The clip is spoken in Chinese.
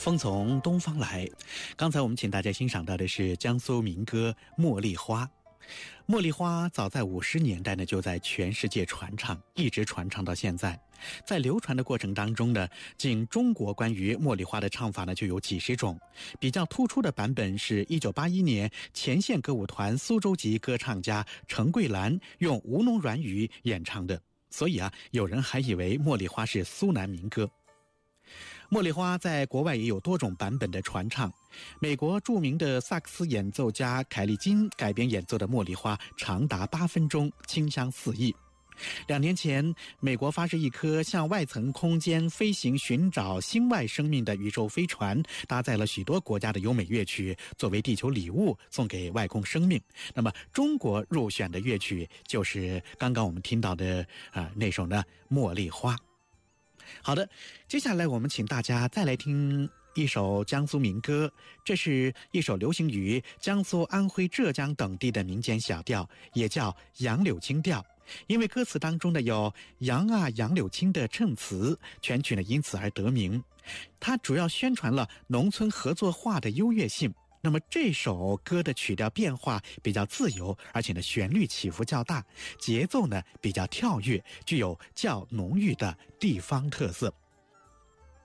风从东方来。刚才我们请大家欣赏到的是江苏民歌《茉莉花》。茉莉花早在50年代呢，就在全世界传唱，一直传唱到现在。在流传的过程当中呢，仅中国关于茉莉花的唱法呢就有几十种。比较突出的版本是1981年前线歌舞团苏州籍歌唱家陈桂兰用吴侬软语演唱的，所以有人还以为茉莉花是苏南民歌。茉莉花在国外也有多种版本的传唱，美国著名的萨克斯演奏家凯利金改编演奏的茉莉花长达8分钟，清香四溢。2年前，美国发射一颗向外层空间飞行寻找星外生命的宇宙飞船，搭载了许多国家的优美乐曲，作为地球礼物送给外空生命。那么中国入选的乐曲就是刚刚我们听到的那首呢《茉莉花》。好的，接下来我们请大家再来听一首江苏民歌，这是一首流行于江苏、安徽、浙江等地的民间小调，也叫杨柳青调。因为歌词当中呢有杨啊杨柳青的衬词，全曲呢因此而得名。它主要宣传了农村合作化的优越性。那么这首歌的曲调变化比较自由，而且呢旋律起伏较大，节奏呢比较跳跃，具有较浓郁的地方特色。